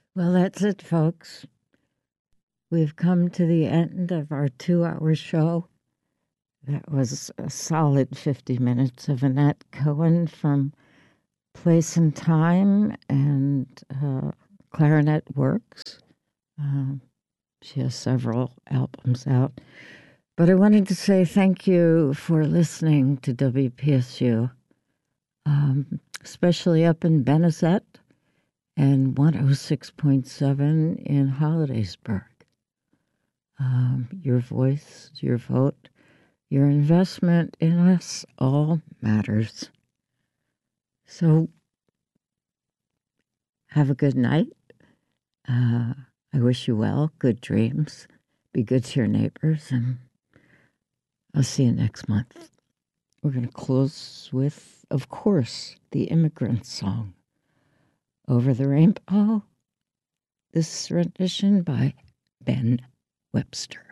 Well, that's it, folks. We've come to the end of our 2 hour show. That was a solid 50 minutes of Annette Cohen from Place and Time and Clarinet Works. Uh, she has several albums out. But I wanted to say thank you for listening to WPSU, especially up in Benezet and 106.7 in Hollidaysburg. Your voice, your vote, your investment in us all matters. So have a good night. I wish you well, good dreams. Be good to your neighbors, and I'll see you next month. We're going to close with, of course, the Immigrant Song, Over the Rainbow. This rendition by Ben Webster.